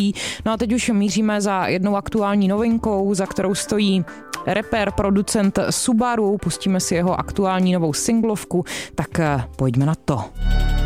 baví. No a teď už míříme za jednou aktuální novinkou, za kterou stojí rapper, producent Subaru. Pustíme si jeho aktuální novou singlovku, tak pojďme na to.